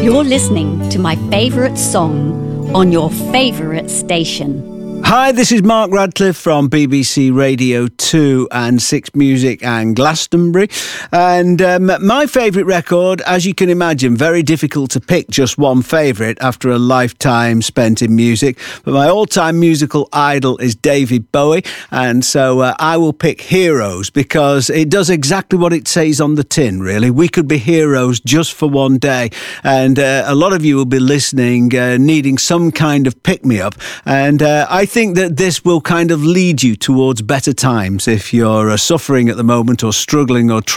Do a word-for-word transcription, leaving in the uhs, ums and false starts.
You're listening to my favourite song on your favourite station. Hi, this is Mark Radcliffe from B B C Radio two and Six Music and Glastonbury. And um, my favourite record, as you can imagine, very difficult to pick just one favourite after a lifetime spent in music. But my all-time musical idol is David Bowie. And so uh, I will pick Heroes because it does exactly what it says on the tin, really. We could be heroes just for one day. And uh, a lot of you will be listening, uh, needing some kind of pick-me-up. And uh, I think that this will kind of lead you towards better times if you're uh, suffering at the moment or struggling or